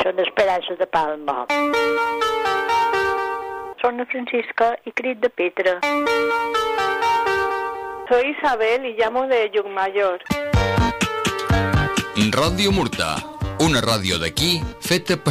Són Esperança de Palma. Soy Francisca y Crit de Petra. Soy Isabel y llamo de Llucmajor. Ràdio Murta, una ràdio d'aquí feta per